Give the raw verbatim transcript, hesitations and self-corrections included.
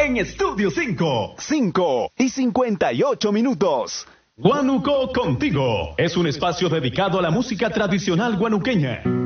en Estudio cinco. cinco y cincuenta y ocho minutos. Guanuco Contigo es un espacio dedicado a la música tradicional guanuqueña.